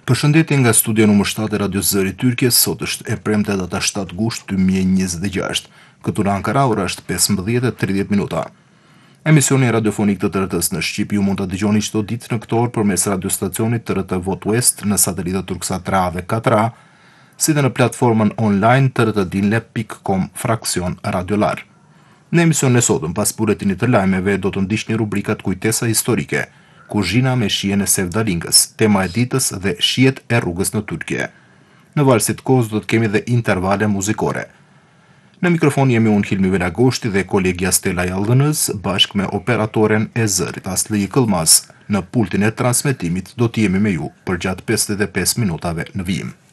Përshëndetje nga studio numër 7 e Radio Zëri Tyrkje, sot është e premte data 7 gusht 2026. Këtu në Ankara ora është 15:30 minuta. Emisioni radiofonik të TRT-s në Shqip ju mund të dëgjoni çdo ditë në këtë orë përmes radiostacionit TRT Vote West në satelitë Turksat 3A dhe 4A, si dhe në platformën online trtdinlab.com fraksion radiolar. Në emisionin e sotëm, pas buletinit të lajmeve, do të ndiqni rubrikat Kujtesa historike, Kuzhina me shijen e Sevdalingës, tema e ditës dhe shijet e rrugës në Turqie. Në valësit kohës do të kemi dhe intervale muzikore. Në mikrofon jemi unë Hilmi Velagoshti dhe kolegja Stella Jallënës bashkë me operatoren e zërit Asli Këllmaz. Në pultin e transmetimit do të jemi me ju për gjatë 55 minutave në vijim.